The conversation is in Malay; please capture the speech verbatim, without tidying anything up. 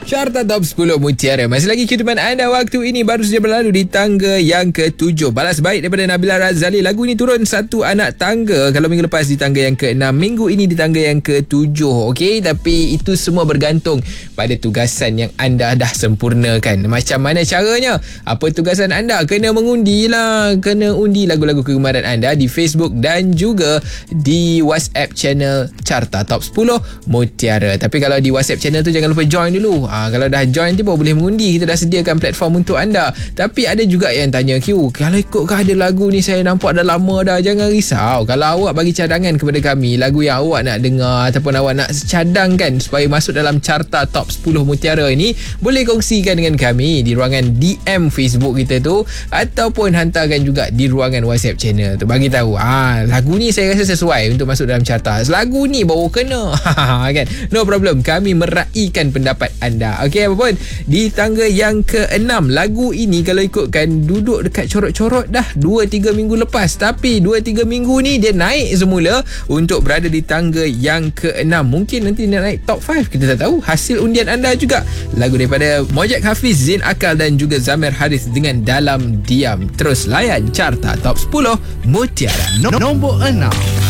Carta Top sepuluh Mutiara. Masih lagi kehidupan anda. Waktu ini baru saja berlalu di tangga yang ketujuh. Balas baik daripada Nabila Razali. Lagu ini turun satu anak tangga. Kalau minggu lepas di tangga yang keenam, minggu ini di tangga yang ketujuh. Okey, tapi itu semua bergantung pada tugasan yang anda dah sempurnakan. Macam mana caranya? Apa tugasan anda? Kena mengundi lah. Kena undi lagu-lagu kegemaran anda di Facebook dan juga di WhatsApp channel Carta Top sepuluh Mutiara. Tapi kalau di WhatsApp channel tu jangan lupa join dulu. Ha, kalau dah join tu baru boleh mengundi. Kita dah sediakan platform untuk anda. Tapi ada juga yang tanya, Q, kalau ikutkah ada lagu ni saya nampak dah lama dah. Jangan risau. Kalau awak bagi cadangan kepada kami, lagu yang awak nak dengar ataupun awak nak cadangkan supaya masuk dalam Carta Top sepuluh Mutiara ini, boleh kongsikan dengan kami di ruangan D M Facebook kita tu, ataupun hantarkan juga di ruangan WhatsApp channel tu. Bagi tahu, ah, lagu ni saya rasa sesuai untuk masuk dalam carta. Lagu ni baru kena. Kan? No problem. Kami meraihkan pendapat anda. Okey, apa pun, di tangga yang keenam, lagu ini kalau ikutkan duduk dekat corot-corot dah dua tiga minggu lepas, tapi dua tiga minggu ni dia naik semula untuk berada di tangga yang keenam. Mungkin nanti dia naik top lima, kita tak tahu. Hasil undian anda juga. Lagu daripada Mojak Hafiz, Zain Akal dan juga Zamir Harith dengan Dalam Diam. Terus layan Carta Top sepuluh Mutiara. Nombor enam.